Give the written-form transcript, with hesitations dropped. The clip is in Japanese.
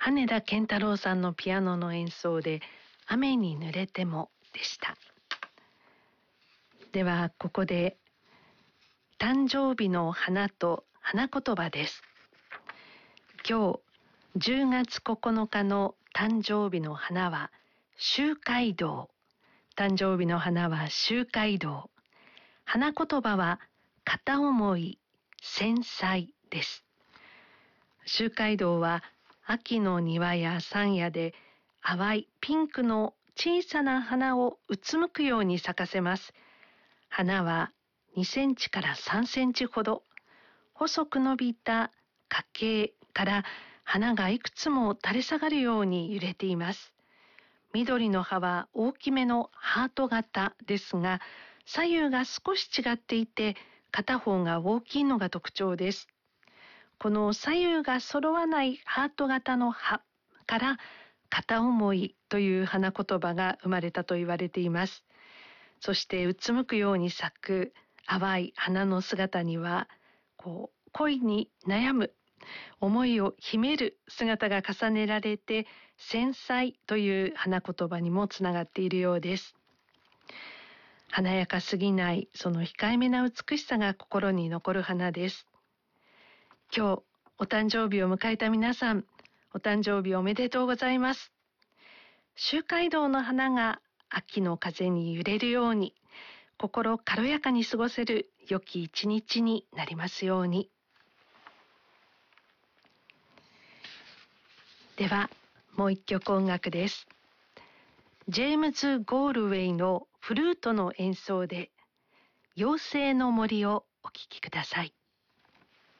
羽田健太郎さんのピアノの演奏で雨に濡れてもでした。ではここで誕生日の花と花言葉です。今日10月9日の誕生日の花は周街道。誕生日の花は周街道。花言葉は片思い、繊細です。周街道は秋の庭や山野で淡いピンクの小さな花をうつむくように咲かせます。花は2センチから3センチほど、細く伸びた花茎から花がいくつも垂れ下がるように揺れています。緑の葉は大きめのハート型ですが、左右が少し違っていて、片方が大きいのが特徴です。この左右が揃わないハート型の葉から片思いという花言葉が生まれたと言われています。そしてうつむくように咲く淡い花の姿には恋に悩む思いを秘める姿が重ねられて、繊細という花言葉にもつながっているようです。華やかすぎないその控えめな美しさが心に残る花です。今日お誕生日を迎えた皆さん、お誕生日おめでとうございます。周街道の花が秋の風に揺れるように、心軽やかに過ごせる良き一日になりますように。ではもう一曲音楽です。ジェームズ・ゴールウェイのフルートの演奏で妖精の森をお聴きください。